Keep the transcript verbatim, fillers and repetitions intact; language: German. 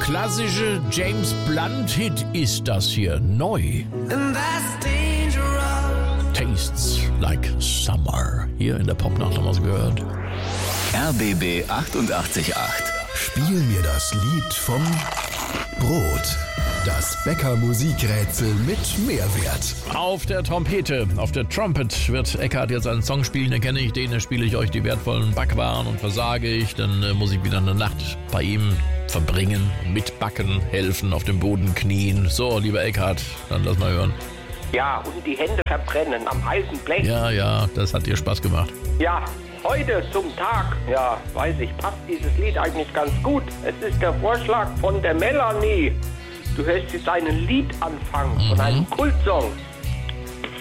klassische James Blunt-Hit ist das hier, neu. Tastes Like Summer. Hier in der Popnacht haben wir es gehört. R B B achtundachtzig Komma acht. Spiel mir das Lied vom Brot. Das Bäcker-Musikrätsel mit Mehrwert. Auf der Trompete, auf der Trumpet wird Eckhard jetzt einen Song spielen. Erkenne ich den, dann spiele ich euch die wertvollen Backwaren und versage ich, dann äh, muss ich wieder eine Nacht bei ihm verbringen, mitbacken, helfen, auf dem Boden knien. So, lieber Eckhard, dann lass mal hören. Ja, und die Hände verbrennen am heißen Blech. Ja, ja, das hat dir Spaß gemacht. Ja, heute zum Tag, ja, weiß ich, passt dieses Lied eigentlich ganz gut. Es ist der Vorschlag von der Melanie. Du hörst jetzt einen Liedanfang von einem Kultsong.